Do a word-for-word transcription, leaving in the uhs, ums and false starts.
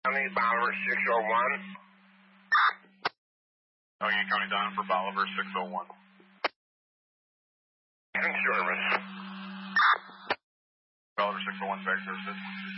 County, Bolivar six oh one. Allegheny County down for Bolivar six oh one. In service. Bolivar six oh one, back services.